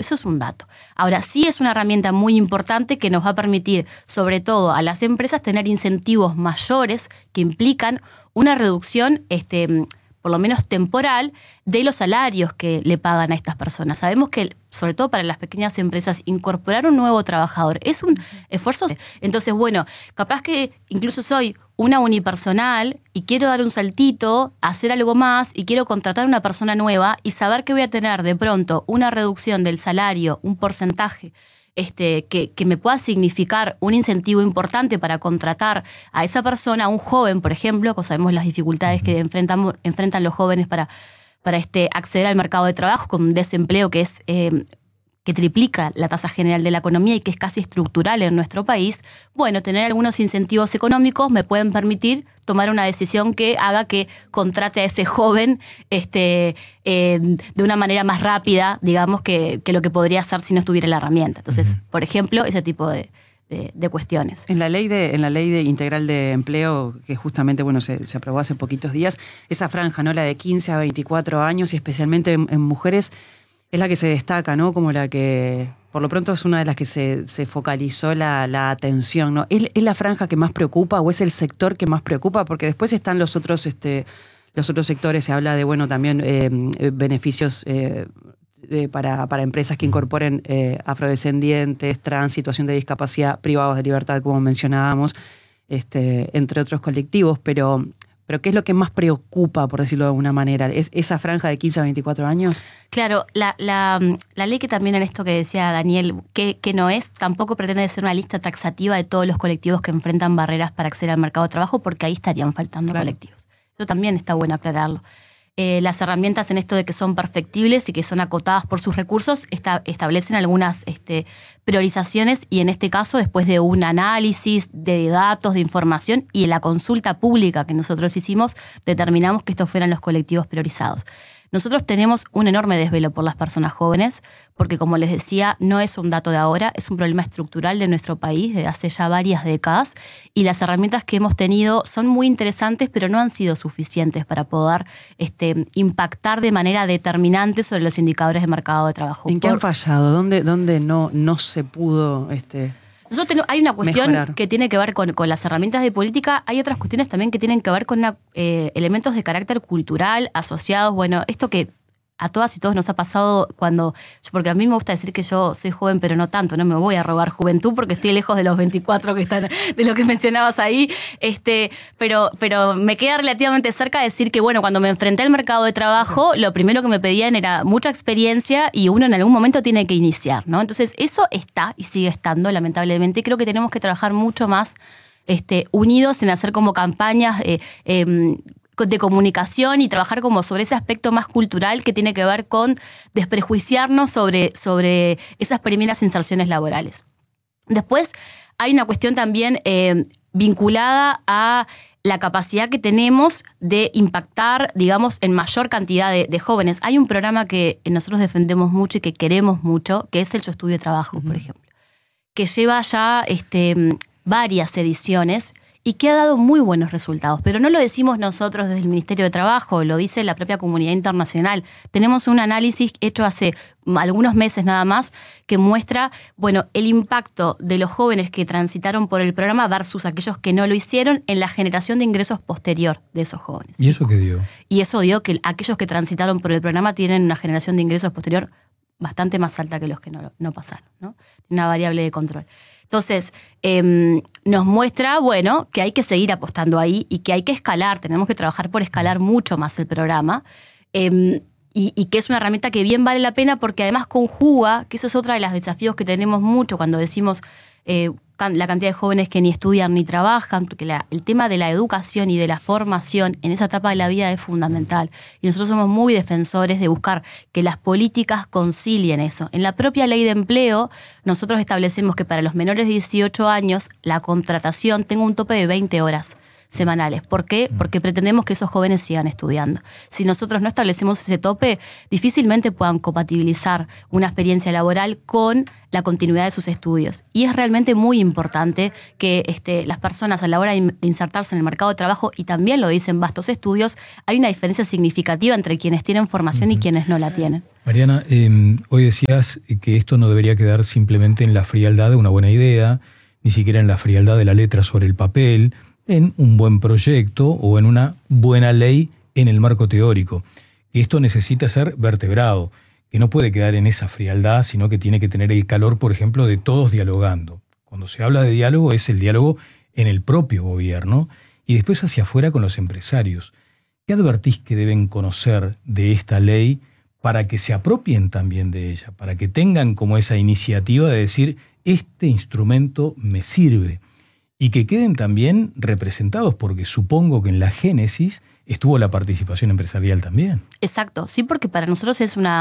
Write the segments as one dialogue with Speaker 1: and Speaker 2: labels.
Speaker 1: Eso es un dato. Ahora, sí es una herramienta muy importante que nos va a permitir, sobre todo a las empresas, tener incentivos mayores que implican una reducción, por lo menos temporal, de los salarios que le pagan a estas personas. Sabemos que, sobre todo para las pequeñas empresas, incorporar un nuevo trabajador es un esfuerzo. Entonces, bueno, capaz que incluso soy una unipersonal y quiero dar un saltito, hacer algo más y quiero contratar a una persona nueva y saber que voy a tener de pronto una reducción del salario, un porcentaje que me pueda significar un incentivo importante para contratar a esa persona, a un joven, por ejemplo, que sabemos las dificultades que enfrentan los jóvenes para acceder al mercado de trabajo con un desempleo que es que triplica la tasa general de la economía y que es casi estructural en nuestro país. Bueno, tener algunos incentivos económicos me pueden permitir tomar una decisión que haga que contrate a ese joven de una manera más rápida, digamos, que lo que podría hacer si no estuviera la herramienta. Entonces, por ejemplo, ese tipo de cuestiones.
Speaker 2: En la ley de integral de empleo, que justamente se aprobó hace poquitos días, esa franja, ¿no? La de 15 a 24 años y especialmente en mujeres, es la que se destaca, ¿no? Como la que, por lo pronto, es una de las que se focalizó la atención, ¿no? ¿Es la franja que más preocupa o es el sector que más preocupa? Porque después están los otros sectores, se habla de, también beneficios para empresas que incorporen afrodescendientes, trans, situación de discapacidad, privados de libertad, como mencionábamos, entre otros colectivos, pero ¿qué es lo que más preocupa, por decirlo de alguna manera? ¿Es esa franja de 15 a 24 años?
Speaker 1: Claro, la ley que también en esto que decía Daniel, que no es, tampoco pretende ser una lista taxativa de todos los colectivos que enfrentan barreras para acceder al mercado de trabajo, porque ahí estarían faltando colectivos. Eso también está bueno aclararlo. Las herramientas en esto de que son perfectibles y que son acotadas por sus recursos establecen algunas priorizaciones y en este caso, después de un análisis de datos, de información y de la consulta pública que nosotros hicimos, determinamos que estos fueran los colectivos priorizados. Nosotros tenemos un enorme desvelo por las personas jóvenes porque, como les decía, no es un dato de ahora, es un problema estructural de nuestro país de hace ya varias décadas y las herramientas que hemos tenido son muy interesantes, pero no han sido suficientes para poder impactar de manera determinante sobre los indicadores de mercado de trabajo.
Speaker 2: ¿En qué han fallado? ¿Dónde no se pudo
Speaker 1: hay una cuestión
Speaker 2: mejorar?
Speaker 1: Que tiene que ver con las herramientas de política. Hay otras cuestiones también que tienen que ver con elementos de carácter cultural asociados. Bueno, esto que a todas y todos nos ha pasado porque a mí me gusta decir que yo soy joven, pero no tanto, no me voy a robar juventud porque estoy lejos de los 24 que están, de lo que mencionabas ahí, pero me queda relativamente cerca decir que, cuando me enfrenté al mercado de trabajo, lo primero que me pedían era mucha experiencia y uno en algún momento tiene que iniciar, ¿no? Entonces, eso está y sigue estando, lamentablemente. Creo que tenemos que trabajar mucho más unidos en hacer como campañas de comunicación y trabajar como sobre ese aspecto más cultural que tiene que ver con desprejuiciarnos sobre esas primeras inserciones laborales. Después hay una cuestión también vinculada a la capacidad que tenemos de impactar, digamos, en mayor cantidad de jóvenes. Hay un programa que nosotros defendemos mucho y que queremos mucho, que es el Yo Estudio Trabajo, por ejemplo, que lleva ya varias ediciones y que ha dado muy buenos resultados. Pero no lo decimos nosotros desde el Ministerio de Trabajo, lo dice la propia comunidad internacional. Tenemos un análisis hecho hace algunos meses nada más que muestra, el impacto de los jóvenes que transitaron por el programa versus aquellos que no lo hicieron en la generación de ingresos posterior de esos jóvenes.
Speaker 3: ¿Y eso qué dio?
Speaker 1: Y eso dio que aquellos que transitaron por el programa tienen una generación de ingresos posterior bastante más alta que los que no pasaron, ¿no? Una variable de control. Entonces, nos muestra, que hay que seguir apostando ahí y que hay que escalar, tenemos que trabajar por escalar mucho más el programa y que es una herramienta que bien vale la pena porque además conjuga, que eso es otro de los desafíos que tenemos mucho cuando decimos la cantidad de jóvenes que ni estudian ni trabajan, porque el tema de la educación y de la formación en esa etapa de la vida es fundamental. Y nosotros somos muy defensores de buscar que las políticas concilien eso. En la propia ley de empleo, nosotros establecemos que para los menores de 18 años la contratación tenga un tope de 20 horas semanales. ¿Por qué? Porque pretendemos que esos jóvenes sigan estudiando. Si nosotros no establecemos ese tope, difícilmente puedan compatibilizar una experiencia laboral con la continuidad de sus estudios. Y es realmente muy importante que las personas a la hora de insertarse en el mercado de trabajo, y también lo dicen vastos estudios, hay una diferencia significativa entre quienes tienen formación y quienes no la tienen.
Speaker 3: Mariana, hoy decías que esto no debería quedar simplemente en la frialdad de una buena idea, ni siquiera en la frialdad de la letra sobre el papel, en un buen proyecto o en una buena ley en el marco teórico. Que esto necesita ser vertebrado, que no puede quedar en esa frialdad, sino que tiene que tener el calor, por ejemplo, de todos dialogando. Cuando se habla de diálogo, es el diálogo en el propio gobierno y después hacia afuera con los empresarios. ¿Qué advertís que deben conocer de esta ley para que se apropien también de ella, para que tengan como esa iniciativa de decir, este instrumento me sirve? Y que queden también representados, porque supongo que en la génesis estuvo la participación empresarial también.
Speaker 1: Exacto, sí, porque para nosotros es un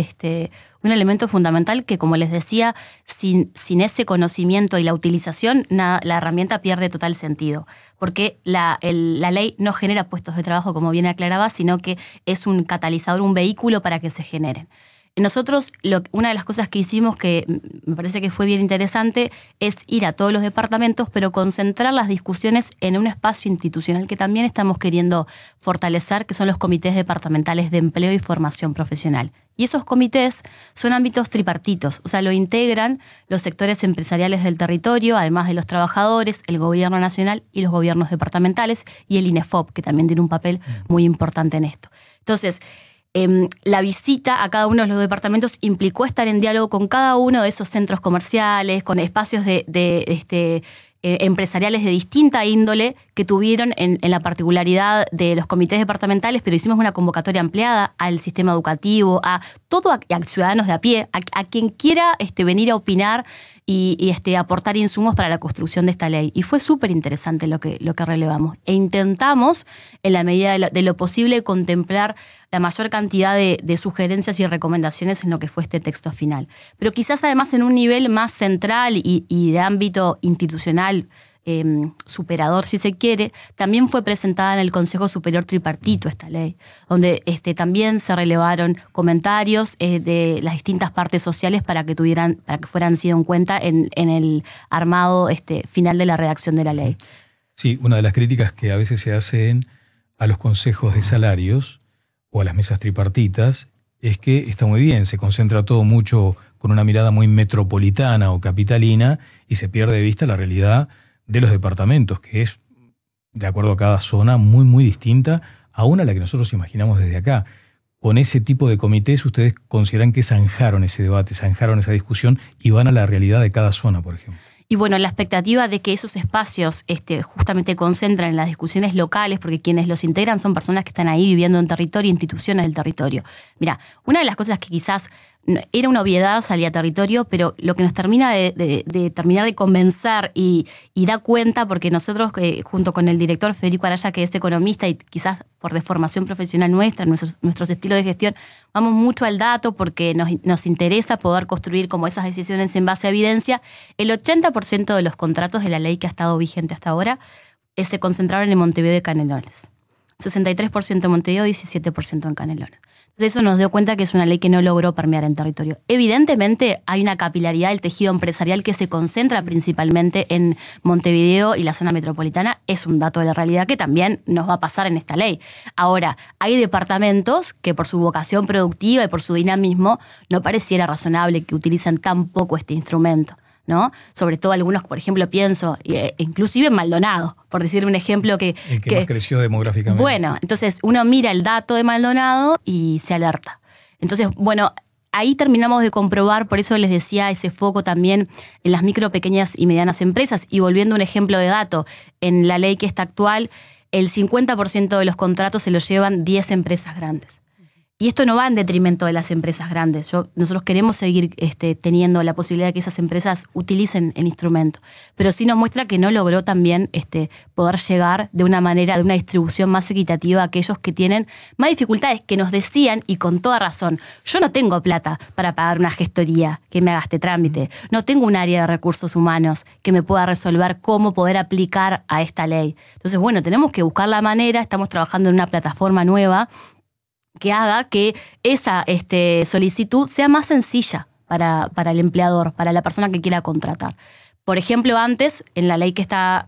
Speaker 1: elemento fundamental que, como les decía, sin ese conocimiento y la utilización, la herramienta pierde total sentido. Porque la ley no genera puestos de trabajo, como bien aclaraba, sino que es un catalizador, un vehículo para que se generen. Nosotros, una de las cosas que hicimos que me parece que fue bien interesante es ir a todos los departamentos, pero concentrar las discusiones en un espacio institucional que también estamos queriendo fortalecer, que son los comités departamentales de empleo y formación profesional. Y esos comités son ámbitos tripartitos, o sea, lo integran los sectores empresariales del territorio, además de los trabajadores, el gobierno nacional y los gobiernos departamentales y el INEFOP, que también tiene un papel muy importante en esto. Entonces, la visita a cada uno de los departamentos implicó estar en diálogo con cada uno de esos centros comerciales, con espacios empresariales de distinta índole que tuvieron en la particularidad de los comités departamentales, pero hicimos una convocatoria ampliada al sistema educativo, a ciudadanos de a pie, a quien quiera venir a opinar y aportar insumos para la construcción de esta ley. Y fue súper interesante lo que relevamos. E intentamos, en la medida de lo posible, contemplar la mayor cantidad de sugerencias y recomendaciones en lo que fue este texto final. Pero quizás además en un nivel más central y de ámbito institucional, superador si se quiere, también fue presentada en el Consejo Superior Tripartito esta ley, donde también se relevaron comentarios de las distintas partes sociales para que fueran sido en cuenta en el armado final de la redacción de la ley.
Speaker 3: Sí, una de las críticas que a veces se hacen a los consejos de salarios o a las mesas tripartitas es que está muy bien, se concentra todo mucho con una mirada muy metropolitana o capitalina y se pierde de vista la realidad de los departamentos, que es, de acuerdo a cada zona, muy, muy distinta, aún a la que nosotros imaginamos desde acá. Con ese tipo de comités, ustedes consideran que zanjaron ese debate, zanjaron esa discusión y van a la realidad de cada zona, por ejemplo.
Speaker 1: Y bueno, la expectativa de que esos espacios justamente concentran en las discusiones locales, porque quienes los integran son personas que están ahí viviendo en territorio, instituciones del territorio. Mira, una de las cosas que quizás era una obviedad salir a territorio, pero lo que nos termina de convencer y da cuenta, porque nosotros, junto con el director Federico Araya, que es economista y quizás por deformación profesional nuestra, nuestros estilos de gestión, vamos mucho al dato porque nos interesa poder construir como esas decisiones en base a evidencia. El 80% de los contratos de la ley que ha estado vigente hasta ahora se concentraron en Montevideo y Canelones. 63% en Montevideo y 17% en Canelones. Entonces eso nos dio cuenta que es una ley que no logró permear en territorio. Evidentemente hay una capilaridad del tejido empresarial que se concentra principalmente en Montevideo y la zona metropolitana. Es un dato de la realidad que también nos va a pasar en esta ley. Ahora, hay departamentos que por su vocación productiva y por su dinamismo no pareciera razonable que utilicen tan poco este instrumento, ¿no? Sobre todo algunos, por ejemplo, pienso, inclusive en Maldonado, por decir un ejemplo que
Speaker 3: más creció demográficamente.
Speaker 1: Bueno, entonces uno mira el dato de Maldonado y se alerta. Entonces, bueno, ahí terminamos de comprobar, por eso les decía ese foco también en las micro, pequeñas y medianas empresas. Y volviendo a un ejemplo de dato, en la ley que está actual, el 50% de los contratos se los llevan 10 empresas grandes. Y esto no va en detrimento de las empresas grandes. Nosotros queremos seguir teniendo la posibilidad de que esas empresas utilicen el instrumento. Pero sí nos muestra que no logró también poder llegar de una manera, de una distribución más equitativa a aquellos que tienen más dificultades, que nos decían, y con toda razón, yo no tengo plata para pagar una gestoría que me haga este trámite. No tengo un área de recursos humanos que me pueda resolver cómo poder aplicar a esta ley. Entonces, bueno, tenemos que buscar la manera. Estamos trabajando en una plataforma nueva que haga que esa solicitud sea más sencilla para el empleador, para la persona que quiera contratar. Por ejemplo, antes, en la ley que estaba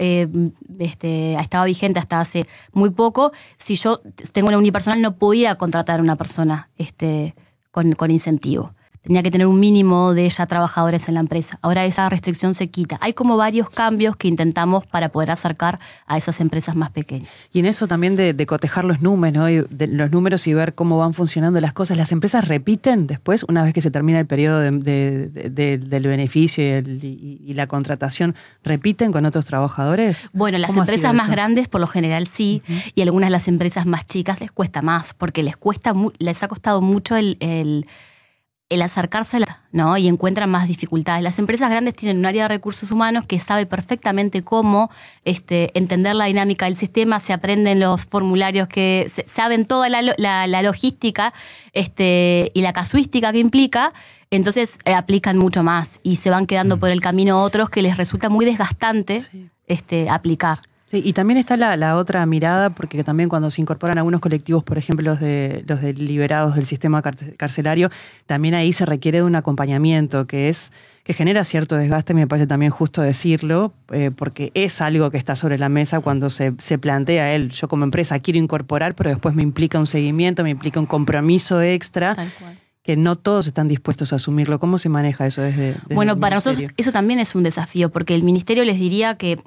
Speaker 1: vigente hasta hace muy poco, si yo tengo una unipersonal no podía contratar a una persona con incentivo. Tenía que tener un mínimo de ya trabajadores en la empresa. Ahora esa restricción se quita. Hay como varios cambios que intentamos para poder acercar a esas empresas más pequeñas.
Speaker 2: Y en eso también de cotejar los números, ¿no? Los números y ver cómo van funcionando las cosas. ¿Las empresas repiten después, una vez que se termina el periodo del beneficio y la contratación, repiten con otros trabajadores?
Speaker 1: Bueno, las empresas más grandes por lo general sí, y algunas de las empresas más chicas les cuesta más, porque les ha costado mucho el acercarse, ¿no? Y encuentran más dificultades. Las empresas grandes tienen un área de recursos humanos que sabe perfectamente cómo entender la dinámica del sistema, se aprenden los formularios, que saben toda la logística y la casuística que implica, entonces aplican mucho más y se van quedando por el camino otros que les resulta muy desgastante aplicar.
Speaker 2: Sí, y también está la otra mirada, porque también cuando se incorporan algunos colectivos, por ejemplo los de liberados del sistema carcelario, también ahí se requiere de un acompañamiento que genera cierto desgaste, me parece también justo decirlo, porque es algo que está sobre la mesa cuando se plantea yo como empresa quiero incorporar, pero después me implica un seguimiento, me implica un compromiso extra. Tal cual. Que no todos están dispuestos a asumirlo. ¿Cómo se maneja eso desde
Speaker 1: bueno, para nosotros eso también es un desafío, porque el ministerio les diría que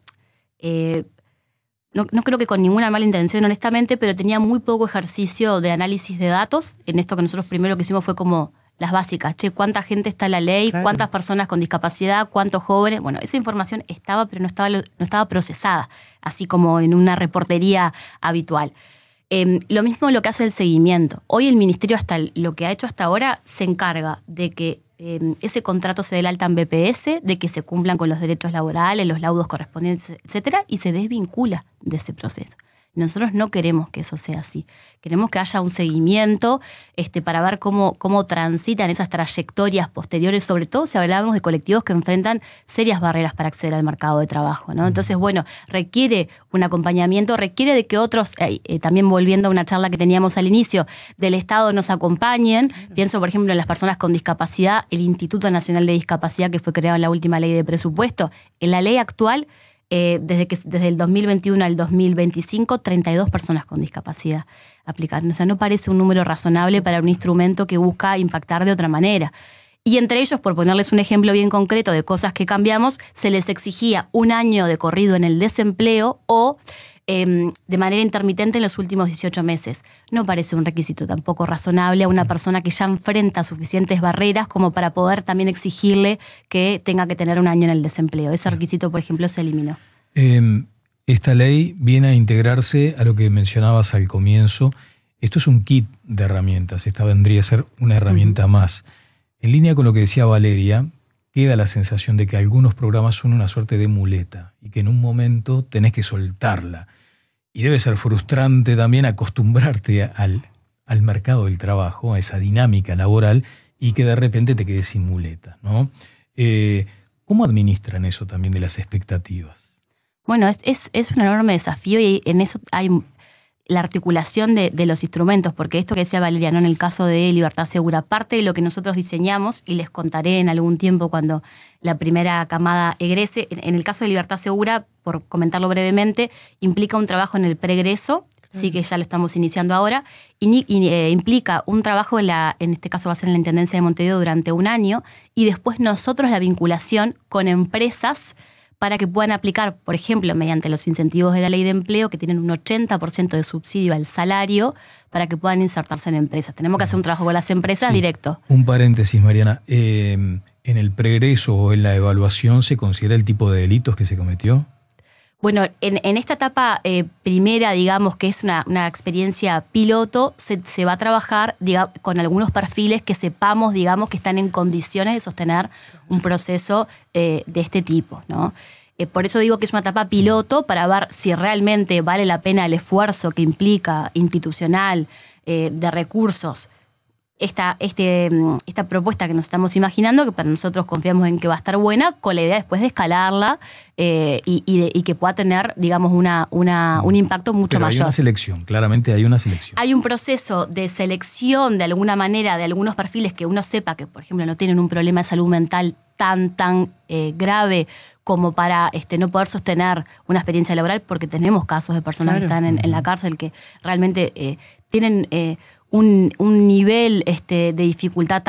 Speaker 1: no creo que con ninguna mala intención, honestamente, pero tenía muy poco ejercicio de análisis de datos. En esto que nosotros primero que hicimos fue como las básicas. ¿Cuánta gente está en la ley? Claro. ¿Cuántas personas con discapacidad? ¿Cuántos jóvenes? Bueno, esa información estaba, pero no estaba procesada, así como en una reportería habitual. Lo mismo lo que hace el seguimiento. Hoy el ministerio, lo que ha hecho hasta ahora, se encarga de que ese contrato se dé el alta en BPS, de que se cumplan con los derechos laborales, los laudos correspondientes, etcétera, y se desvincula de ese proceso. Nosotros no queremos que eso sea así. Queremos que haya un seguimiento para ver cómo transitan esas trayectorias posteriores, sobre todo si hablamos de colectivos que enfrentan serias barreras para acceder al mercado de trabajo, ¿no? Entonces, bueno, requiere un acompañamiento, requiere de que otros, también volviendo a una charla que teníamos al inicio, del Estado nos acompañen. Pienso, por ejemplo, en las personas con discapacidad, el Instituto Nacional de Discapacidad que fue creado en la última ley de presupuesto. En la ley actual, desde el 2021 al 2025, 32 personas con discapacidad aplicaron. O sea, no parece un número razonable para un instrumento que busca impactar de otra manera. Y entre ellos, por ponerles un ejemplo bien concreto de cosas que cambiamos, se les exigía un año de corrido en el desempleo o de manera intermitente en los últimos 18 meses. No parece un requisito tampoco razonable a una persona que ya enfrenta suficientes barreras como para poder también exigirle que tenga que tener un año en el desempleo. Ese requisito, por ejemplo, se eliminó.
Speaker 3: Esta ley viene a integrarse a lo que mencionabas al comienzo. Esto es un kit de herramientas. Esta vendría a ser una herramienta más. En línea con lo que decía Valeria, queda la sensación de que algunos programas son una suerte de muleta y que en un momento tenés que soltarla. Y debe ser frustrante también acostumbrarte al mercado del trabajo, a esa dinámica laboral, y que de repente te quedes sin muleta, ¿no? ¿Cómo administran eso también de las expectativas?
Speaker 1: Bueno, es un enorme desafío y en eso hay la articulación de los instrumentos, porque esto que decía Valeria, ¿no? En el caso de Libertad Segura, parte de lo que nosotros diseñamos, y les contaré en algún tiempo cuando la primera camada egrese, en el caso de Libertad Segura, por comentarlo brevemente, implica un trabajo en el preegreso, sí que ya lo estamos iniciando ahora, implica un trabajo en este caso va a ser en la Intendencia de Montevideo durante un año, y después nosotros la vinculación con empresas para que puedan aplicar, por ejemplo, mediante los incentivos de la ley de empleo, que tienen un 80% de subsidio al salario, para que puedan insertarse en empresas. Tenemos que hacer un trabajo con las empresas directo.
Speaker 3: Un paréntesis, Mariana. ¿En el preegreso o en la evaluación se considera el tipo de delitos que se cometió?
Speaker 1: Bueno, en esta etapa primera, digamos, que es una experiencia piloto, se va a trabajar con algunos perfiles que sepamos, digamos, que están en condiciones de sostener un proceso de este tipo, ¿no? Por eso digo que es una etapa piloto para ver si realmente vale la pena el esfuerzo que implica institucional, de recursos, esta propuesta que nos estamos imaginando, que para nosotros confiamos en que va a estar buena, con la idea después de escalarla y que pueda tener, digamos, un impacto mucho mayor.
Speaker 3: Hay una selección, claramente hay una selección.
Speaker 1: Hay un proceso de selección, de alguna manera, de algunos perfiles que uno sepa que, por ejemplo, no tienen un problema de salud mental tan grave como para no poder sostener una experiencia laboral, porque tenemos casos de personas que están en la cárcel que realmente tienen un nivel de dificultad